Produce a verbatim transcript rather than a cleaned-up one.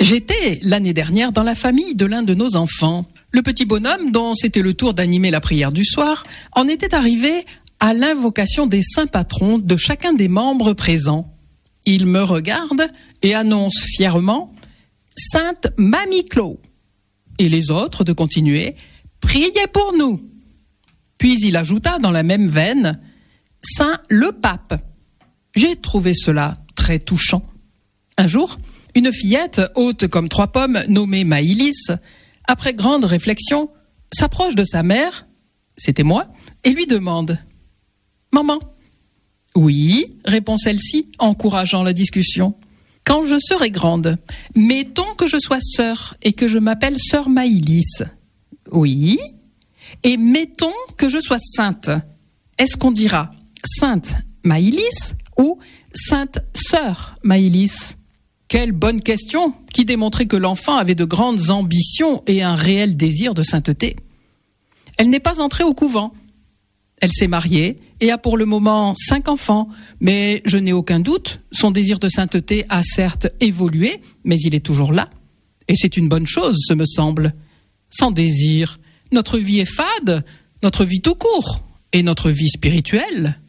J'étais l'année dernière dans la famille de l'un de nos enfants. Le petit bonhomme, dont c'était le tour d'animer la prière du soir, en était arrivé à l'invocation des saints patrons de chacun des membres présents. Il me regarde et annonce fièrement « Sainte Mamie Clo » et les autres de continuer « Priez pour nous ». Puis il ajouta dans la même veine « Saint le Pape ». J'ai trouvé cela très touchant. Un jour, une fillette, haute comme trois pommes, nommée Maïlis, après grande réflexion, s'approche de sa mère, c'était moi, et lui demande « Maman ?» ?»« Oui, répond celle-ci, encourageant la discussion. « Quand je serai grande, mettons que je sois sœur et que je m'appelle sœur Maïlis. »« Oui. Et mettons que je sois sainte. Est-ce qu'on dira sainte Maïlis ou sainte sœur Maïlis ?» Quelle bonne question, qui démontrait que l'enfant avait de grandes ambitions et un réel désir de sainteté. Elle n'est pas entrée au couvent. Elle s'est mariée et a pour le moment cinq enfants, mais je n'ai aucun doute, son désir de sainteté a certes évolué, mais il est toujours là. Et c'est une bonne chose, ce me semble. Sans désir, notre vie est fade, notre vie tout court, et notre vie spirituelle